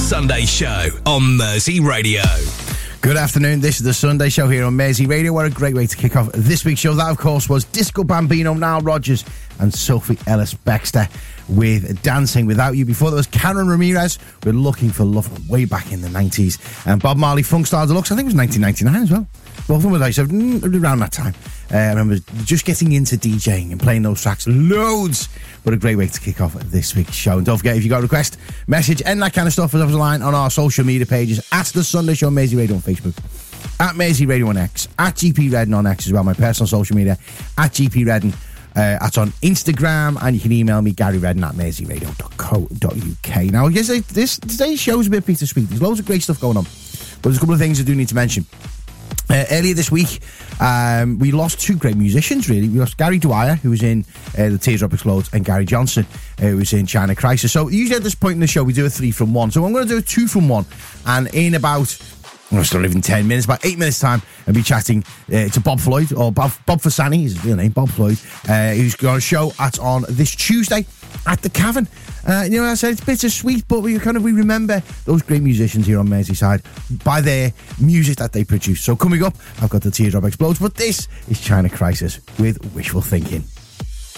Sunday Show on Mersey Radio. Good afternoon, this is the Sunday Show here on Mersey Radio. What a great way to kick off this week's show. That, of course, was Disco Bambino, Nile Rodgers and Sophie Ellis-Bextor with Dancing Without You. Before there was Karen Ramirez with Looking for Love way back in the 90s. And Bob Marley, Funk Star Deluxe, I think it was 1999 as well. Both of them were like, so around that time. I remember just getting into DJing and playing those tracks loads. What a great way to kick off this week's show. And don't forget, if you got a request, message, and that kind of stuff, us line on our social media pages at The Sunday Show, Mersey Radio on Facebook, at Mersey Radio on X, at GP Redden on X as well, my personal social media, at GP Redden. That's on Instagram, and you can email me, Gary Redden at merseyradio.co.uk. Now, yes, today's show is a bit bittersweet. There's loads of great stuff going on, but there's a couple of things I do need to mention. Earlier this week, we lost two great musicians, really. We lost Gary Dwyer, who was in The Teardrop Explodes, and Gary Johnson, who was in China Crisis. So usually at this point in the show, we do a 3 from 1. So I'm going to do a 2 from 1. And in about, I'm still living 10 minutes, about 8 minutes time, I'll be chatting to Bob Floyd, or Bob Fasani is his real name, Bob Floyd, who's got a show on this Tuesday at the Cavern. I said it's bittersweet, but we remember those great musicians here on Merseyside by their music that they produce. So coming up, I've got The Teardrop Explodes, but this is China Crisis with Wishful Thinking.